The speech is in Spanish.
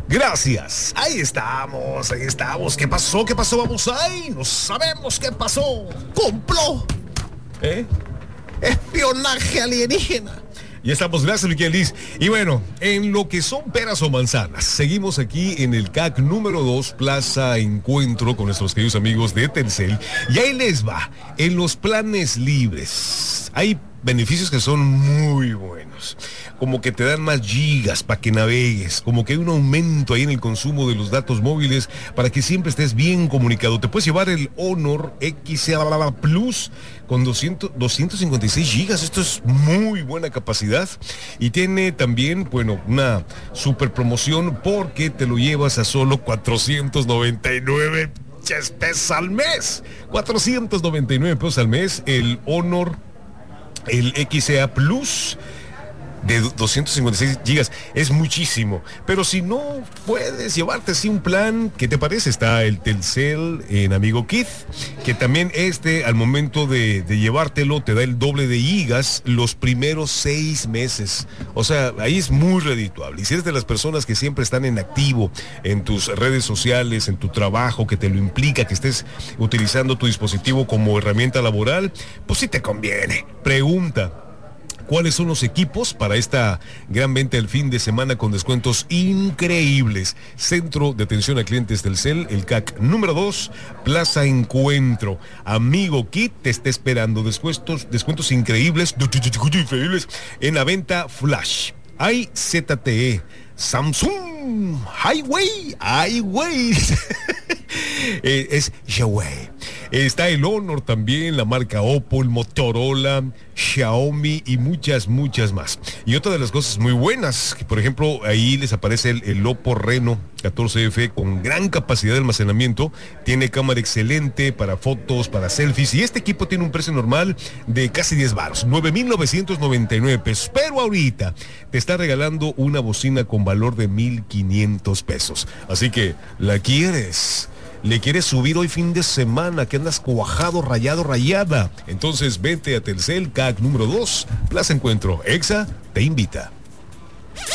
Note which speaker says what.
Speaker 1: Gracias. Ahí estamos, ahí estamos. ¿Qué pasó? ¿Qué pasó? Vamos ahí. No sabemos qué pasó. Complot. Espionaje alienígena. Ya estamos, gracias Miguel Liz. Y bueno, en lo que son peras o manzanas, seguimos aquí en el CAC número 2, Plaza Encuentro, con nuestros queridos amigos de Telcel. Y ahí les va, en los planes libres hay beneficios que son muy buenos, como que te dan más gigas para que navegues, como que hay un aumento ahí en el consumo de los datos móviles para que siempre estés bien comunicado. Te puedes llevar el Honor XA Plus con 256 gigas, esto es muy buena capacidad y tiene también, bueno, una super promoción porque te lo llevas a solo 499 pesos al mes, 499 pesos al mes, el Honor, el XA Plus de 256 gigas, es muchísimo, pero si no puedes llevarte así un plan, ¿qué te parece? Está el Telcel en Amigo Kit, que también al momento de llevártelo te da el doble de gigas los primeros 6 meses, o sea, ahí es muy redituable. Y si eres de las personas que siempre están en activo en tus redes sociales, en tu trabajo, que te lo implica, que estés utilizando tu dispositivo como herramienta laboral, pues sí te conviene. Pregunta: ¿cuáles son los equipos para esta gran venta del fin de semana con descuentos increíbles? Centro de Atención a Clientes Telcel, el CAC número 2, Plaza Encuentro. Amigo Kit te está esperando. Descuentos increíbles en la venta Flash. Hay ZTE, Samsung, Highway. Es Huawei. Está el Honor también, la marca Oppo, el Motorola, Xiaomi y muchas más. Y otra de las cosas muy buenas, que por ejemplo ahí les aparece el Oppo Reno 14F con gran capacidad de almacenamiento, tiene cámara excelente para fotos, para selfies, y este equipo tiene un precio normal de casi 10 baros, 9,999 pesos, pero ahorita te está regalando una bocina con valor de 1,500 pesos. Así que, ¿la quieres? ¿Le quieres subir hoy fin de semana que andas cuajado, rayada? Entonces vete a Telcel, CAC número 2, Plaza Encuentro. EXA te invita.